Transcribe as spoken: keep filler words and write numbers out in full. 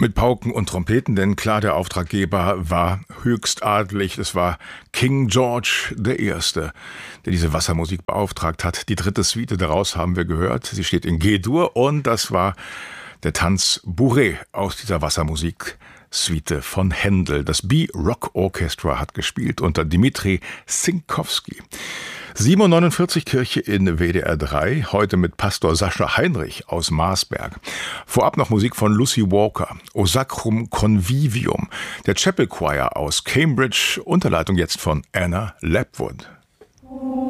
Mit Pauken und Trompeten, denn klar, der Auftraggeber war höchst adelig. Es war King George der Erste, der diese Wassermusik beauftragt hat. Die dritte Suite daraus haben wir gehört. Sie steht in G-Dur und das war der Tanz Bourrée aus dieser Wassermusik-Suite von Händel. Das B-Rock Orchestra hat gespielt unter Dmitri Zinkowski. sieben Uhr neunundvierzig, Kirche in W D R drei, heute mit Pastor Sascha Heinrich aus Marsberg. Vorab noch Musik von Lucy Walker, O Sacrum Convivium, der Chapel Choir aus Cambridge, Unterleitung jetzt von Anna Lapwood.